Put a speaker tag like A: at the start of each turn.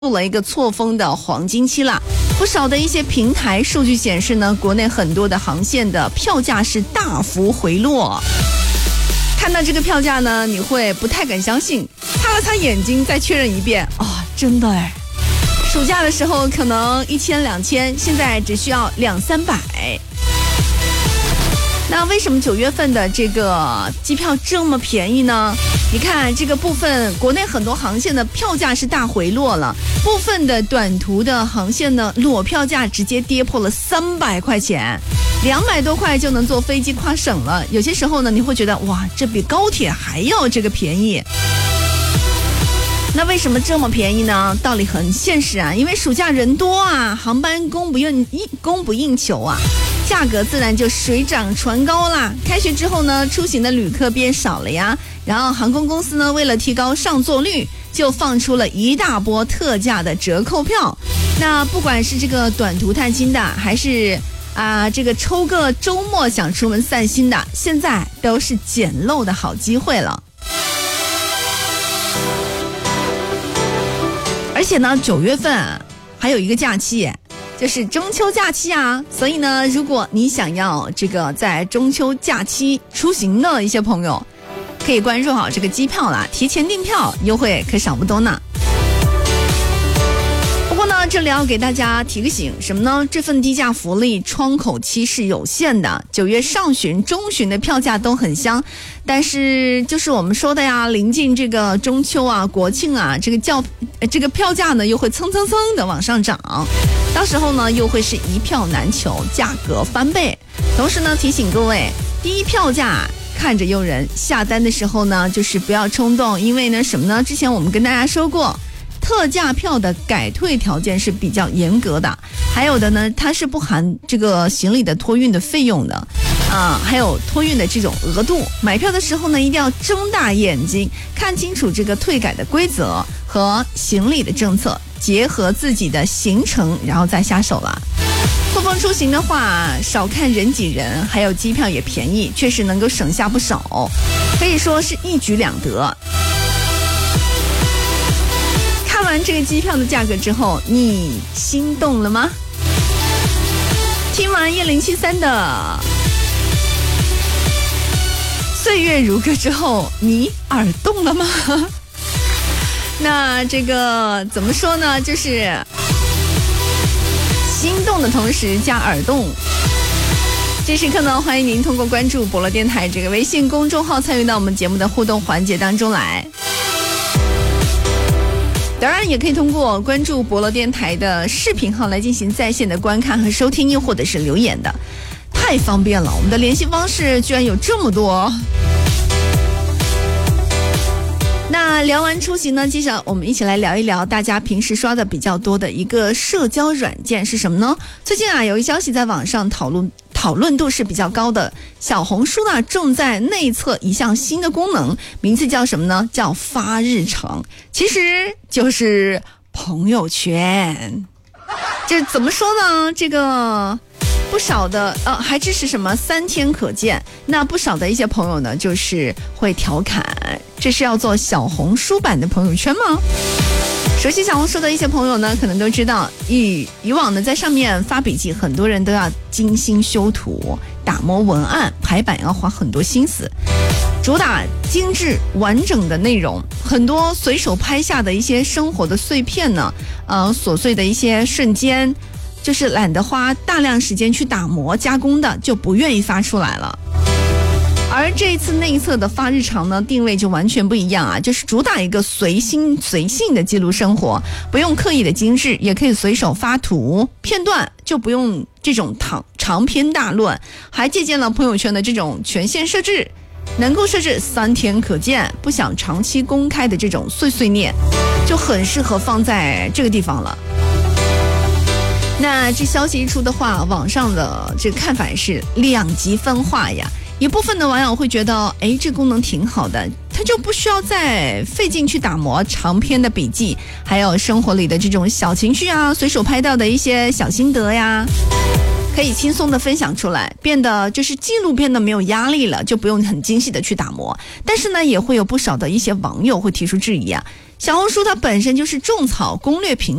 A: 入了一个错峰的黄金期了。不少的一些平台数据显示呢，国内很多的航线的票价是大幅回落。看到这个票价呢，你会不太敢相信，擦了擦眼睛再确认一遍，真的哎，暑假的时候可能1000、2000，现在只需要200-300。那为什么9月份的这个机票这么便宜呢？你看这个部分国内很多航线的票价是大回落了，部分的短途的航线呢，裸票价直接跌破了300块钱，200多块就能坐飞机跨省了。有些时候呢，你会觉得哇，这比高铁还要这个便宜。那为什么这么便宜呢？道理很现实啊，因为暑假人多啊，航班供不应求啊，价格自然就水涨船高啦。开学之后呢，出行的旅客变少了呀，然后航空公司呢，为了提高上座率，就放出了一大波特价的折扣票。那不管是这个短途探亲的，还是这个抽个周末想出门散心的，现在都是捡漏的好机会了。而且呢，9月份还有一个假期，就是中秋假期啊。所以呢，如果你想要这个在中秋假期出行的一些朋友，可以关注好这个机票啦，提前订票优惠可少不多呢。不过呢，这里要给大家提个醒，什么呢？这份低价福利窗口期是有限的，9月上旬、中旬的票价都很香，但是就是我们说的呀，临近这个中秋啊、国庆啊，这个票价呢又会蹭的往上涨，到时候呢又会是一票难求，价格翻倍。同时呢，提醒各位，低票价看着诱人，下单的时候呢，就是不要冲动，因为呢什么呢？之前我们跟大家说过，特价票的改退条件是比较严格的，还有的呢，它是不含这个行李的托运的费用的，还有托运的这种额度。买票的时候呢，一定要睁大眼睛，看清楚这个退改的规则和行李的政策，结合自己的行程，然后再下手了。错峰出行的话，少看人挤人，还有机票也便宜，确实能够省下不少，可以说是一举两得。看完这个机票的价格之后，你心动了吗？听完1073的岁月如歌之后，你耳动了吗？那这个怎么说呢？就是心动的同时加耳动。这时刻呢，欢迎您通过关注博乐电台这个微信公众号参与到我们节目的互动环节当中来。当然也可以通过关注博乐电台的视频号来进行在线的观看和收听，又或者是留言的，太方便了。我们的联系方式居然有这么多。那聊完出行呢，接着我们一起来聊一聊大家平时刷的比较多的一个社交软件是什么呢？最近有一消息在网上讨论度是比较高的，小红书呢正在内测一项新的功能，名字叫什么呢？叫发日常，其实就是朋友圈。这怎么说呢？这个不少的还支持什么3天可见，那不少的一些朋友呢，就是会调侃，这是要做小红书版的朋友圈吗？熟悉小红书的一些朋友呢，可能都知道，以往呢在上面发笔记，很多人都要精心修图、打磨文案、排版，要花很多心思，主打精致完整的内容。很多随手拍下的一些生活的碎片呢，琐碎的一些瞬间，就是懒得花大量时间去打磨加工的，就不愿意发出来了。而这一次内测的发日常呢，定位就完全不一样啊，就是主打一个随心随性的记录生活，不用刻意的精致，也可以随手发图片段，就不用这种长篇大论，还借鉴了朋友圈的这种权限设置，能够设置3天可见，不想长期公开的这种碎碎念，就很适合放在这个地方了。那这消息一出的话，网上的这个看法是两极分化呀。一部分的网友会觉得，这功能挺好的，它就不需要再费劲去打磨长篇的笔记，还有生活里的这种小情绪啊，随手拍到的一些小心得呀。 可以轻松的分享出来，变得就是纪录片的没有压力了，就不用很精细的去打磨。但是呢，也会有不少的一些网友会提出质疑啊。小红书它本身就是种草攻略平